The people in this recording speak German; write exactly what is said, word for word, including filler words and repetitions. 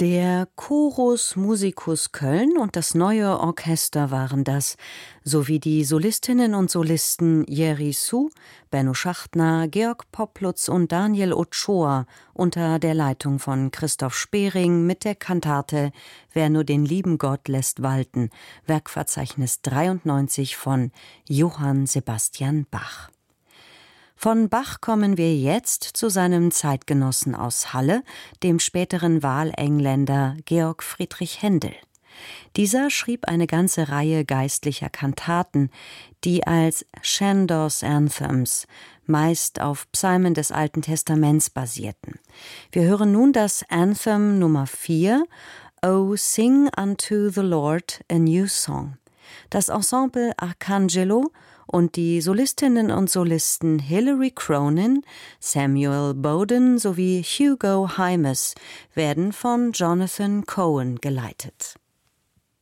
Der Chorus Musicus Köln und das Neue Orchester waren das, sowie die Solistinnen und Solisten Jerry Su, Benno Schachtner, Georg Poplutz und Daniel Ochoa unter der Leitung von Christoph Spering mit der Kantate Wer nur den lieben Gott lässt walten, Werkverzeichnis dreiundneunzig von Johann Sebastian Bach. Von Bach kommen wir jetzt zu seinem Zeitgenossen aus Halle, dem späteren Wahlengländer Georg Friedrich Händel. Dieser schrieb eine ganze Reihe geistlicher Kantaten, die als Chandos Anthems meist auf Psalmen des Alten Testaments basierten. Wir hören nun das Anthem Nummer vier, O Sing unto the Lord a New Song. Das Ensemble Arcangelo und die Solistinnen und Solisten Hilary Cronin, Samuel Bowden sowie Hugo Hymas werden von Jonathan Cohen geleitet.